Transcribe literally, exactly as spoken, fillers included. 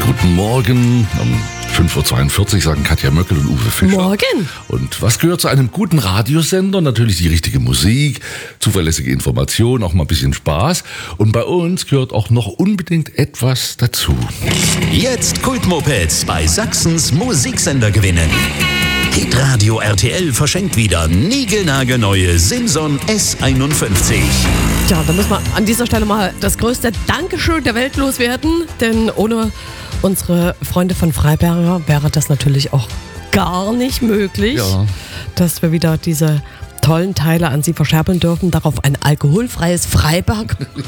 Guten Morgen. Um fünf Uhr zweiundvierzig sagen Katja Möckel und Uwe Fischer. Morgen. Und was gehört zu einem guten Radiosender? Natürlich die richtige Musik, zuverlässige Information, auch mal ein bisschen Spaß. Und bei uns gehört auch noch unbedingt etwas dazu. Jetzt Kultmopeds bei Sachsens Musiksender gewinnen. Hitradio R T L verschenkt wieder niegelnagelneue Simson S einundfünfzig. Tja, da müssen wir an dieser Stelle mal das größte Dankeschön der Welt loswerden, denn ohne unsere Freunde von Freiberger wäre das natürlich auch gar nicht möglich, Ja. dass wir wieder diese tollen Teile an Sie verscherbeln dürfen. Darauf ein alkoholfreies Freiberg